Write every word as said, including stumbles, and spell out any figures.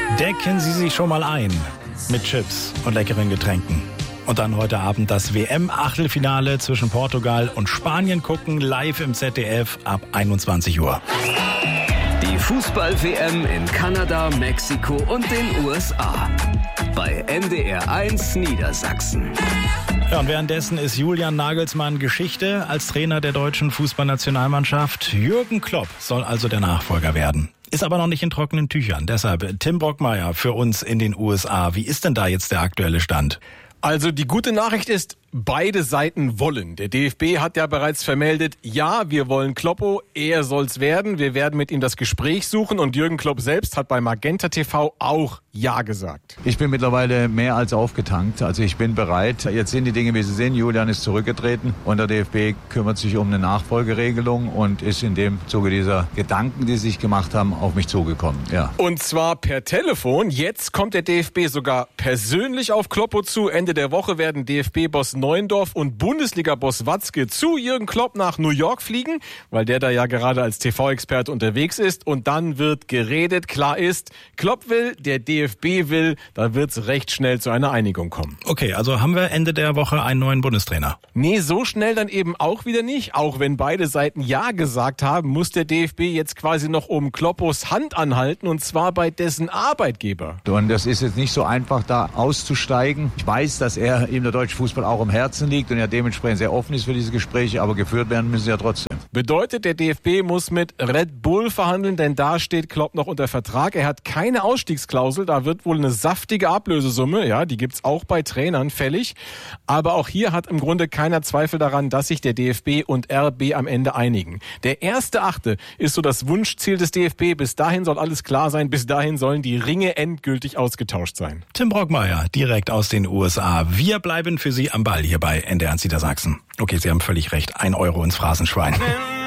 Decken Sie sich schon mal ein mit Chips und leckeren Getränken. Und dann heute Abend das W M-Achtelfinale zwischen Portugal und Spanien gucken, live im Z D F ab einundzwanzig Uhr. Die Fußball-W M in Kanada, Mexiko und den U S A. Bei N D R eins Niedersachsen. Ja, und währenddessen ist Julian Nagelsmann Geschichte als Trainer der deutschen Fußballnationalmannschaft. Jürgen Klopp soll also der Nachfolger werden. Ist aber noch nicht in trockenen Tüchern. Deshalb Tim Brockmeier für uns in den U S A. Wie ist denn da jetzt der aktuelle Stand? Also die gute Nachricht ist, beide Seiten wollen. Der D F B hat ja bereits vermeldet, ja, wir wollen Kloppo, er soll's werden. Wir werden mit ihm das Gespräch suchen und Jürgen Klopp selbst hat bei Magenta T V auch Ja gesagt. Ich bin mittlerweile mehr als aufgetankt. Also ich bin bereit. Jetzt sind die Dinge, wie sie sind. Julian ist zurückgetreten und der D F B kümmert sich um eine Nachfolgeregelung und ist in dem Zuge dieser Gedanken, die sie sich gemacht haben, auf mich zugekommen. Ja. Und zwar per Telefon. Jetzt kommt der D F B sogar persönlich auf Kloppo zu. Ende der Woche werden D F B-Boss Neuendorf und Bundesliga-Boss Watzke zu Jürgen Klopp nach New York fliegen, weil der da ja gerade als T V-Experte unterwegs ist. Und dann wird geredet. Klar ist, Klopp will, der D F B will, da wird's recht schnell zu einer Einigung kommen. Okay, also haben wir Ende der Woche einen neuen Bundestrainer? Nee, so schnell dann eben auch wieder nicht. Auch wenn beide Seiten Ja gesagt haben, muss der D F B jetzt quasi noch um Kloppos Hand anhalten und zwar bei dessen Arbeitgeber. Und das ist jetzt nicht so einfach, da auszusteigen. Ich weiß, dass er ihm der deutsche Fußball auch im Herzen liegt und ja dementsprechend sehr offen ist für diese Gespräche, aber geführt werden müssen sie ja trotzdem. Bedeutet, der D F B muss mit Red Bull verhandeln, denn da steht Klopp noch unter Vertrag. Er hat keine Ausstiegsklausel, da wird wohl eine saftige Ablösesumme, ja, die gibt's auch bei Trainern fällig. Aber auch hier hat im Grunde keiner Zweifel daran, dass sich der D F B und R B am Ende einigen. Der erste Achte ist so das Wunschziel des D F B. Bis dahin soll alles klar sein, bis dahin sollen die Ringe endgültig ausgetauscht sein. Tim Brockmeier, direkt aus den U S A. Wir bleiben für Sie am Ball hier bei N D R eins Niedersachsen. Okay, Sie haben völlig recht. Ein Euro ins Phrasenschwein.